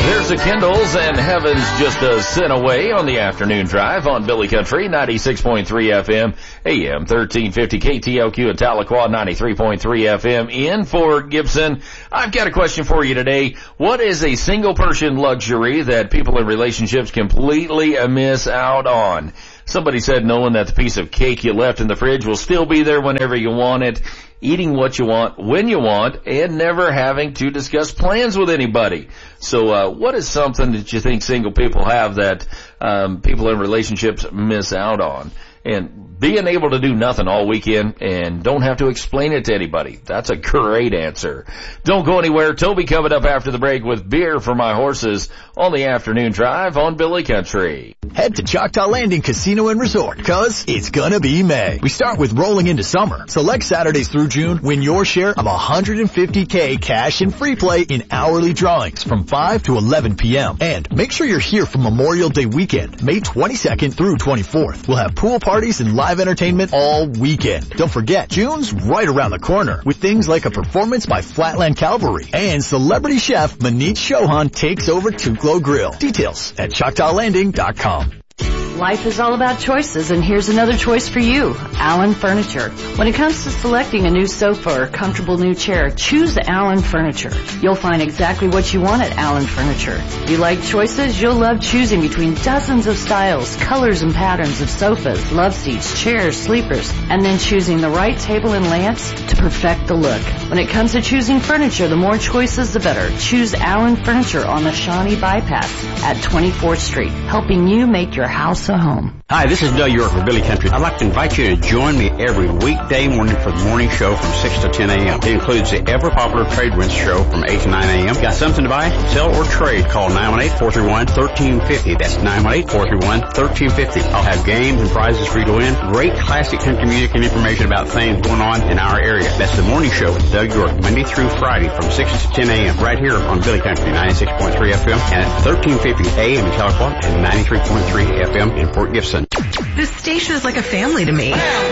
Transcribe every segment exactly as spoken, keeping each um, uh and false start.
There's the Kindles and Heaven's Just a Sin Away on the afternoon drive on Billy Country, ninety-six point three F M, A M thirteen fifty K T L Q at Tahlequah, ninety-three point three F M in Fort Gibson. I've got a question for you today. What is a single person luxury that people in relationships completely miss out on? Somebody said knowing that the piece of cake you left in the fridge will still be there whenever you want it, eating what you want when you want, and never having to discuss plans with anybody. So uh what is something that you think single people have that um people in relationships miss out on? And being able to do nothing all weekend and don't have to explain it to anybody. That's a great answer. Don't go anywhere. Toby coming up after the break with Beer for My Horses on the afternoon drive on Billy Country. Head to Choctaw Landing Casino and Resort, cause it's gonna be May. We start with rolling into summer. Select Saturdays through June, win your share of one hundred fifty K cash and free play in hourly drawings from five to eleven P M And make sure you're here for Memorial Day weekend, May twenty-second through twenty-fourth. We'll have pool parties and live entertainment all weekend. Don't forget, June's right around the corner with things like a performance by Flatland Cavalry and celebrity chef Manit Chauhan takes over Tuklo Grill. Details at Choctaw Landing dot com. Life is all about choices, and here's another choice for you, Allen Furniture. When it comes to selecting a new sofa or comfortable new chair, choose Allen Furniture. You'll find exactly what you want at Allen Furniture. You like choices? You'll love choosing between dozens of styles, colors, and patterns of sofas, love seats, chairs, sleepers, and then choosing the right table and lamps to perfect the look. When it comes to choosing furniture, the more choices, the better. Choose Allen Furniture on the Shawnee Bypass at twenty-fourth Street, helping you make your house a home. Hi, this is Doug York with Billy Country. I'd like to invite you to join me every weekday morning for the morning show from six to ten A M It includes the ever-popular Trade Winds show from eight to nine A M Got something to buy, sell, or trade? Call nine one eight, four three one, one three five zero. That's nine one eight, four three one, one three five zero. I'll have games and prizes for you to win. Great classic country music and information about things going on in our area. That's the morning show with Doug York, Monday through Friday from six to ten A M right here on Billy Country, ninety-six point three F M and at thirteen fifty A M in Tahlequah and ninety-three point three F M in Fort Gibson. This station is like a family to me.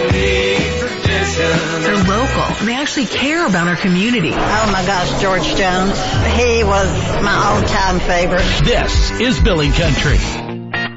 They're local, and they actually care about our community. Oh my gosh, George Jones. He was my all-time favorite. This is Billy Country.